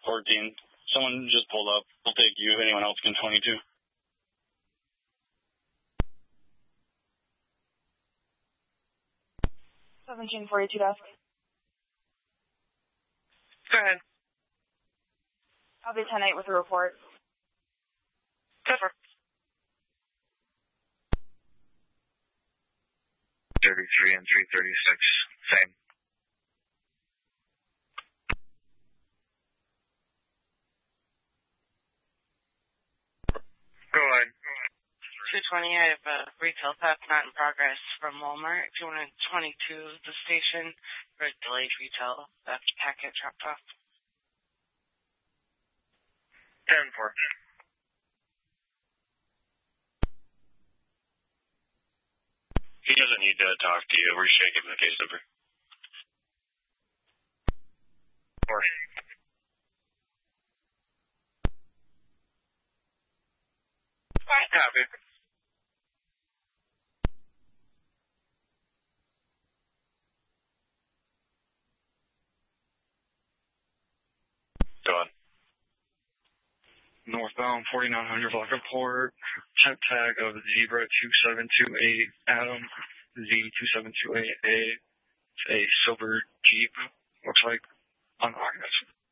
14. Someone just pulled up. We'll take you if anyone else can 22. (1742) desk. Go ahead. I'll be 10-8 with a report. Cover. 33 and 336, same. Go ahead. 220, I have a retail theft not in progress from Walmart. If you want to 22 the station for a delayed retail theft packet dropped off. 10-4. He doesn't need to talk to you. We're just going to give him the case number. 4. Copy. Go on. Northbound 4900 block report. Temp tag of Zebra 2728 Adam Z2728A. It's a silver Jeep, looks like, unorganized.